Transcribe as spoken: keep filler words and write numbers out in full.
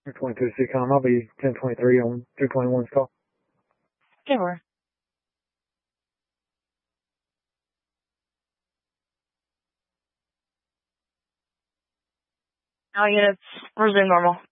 twenty-two C com. I'll be ten twenty-three on two twenty-one's call. Okay, we're. All units, resume normal.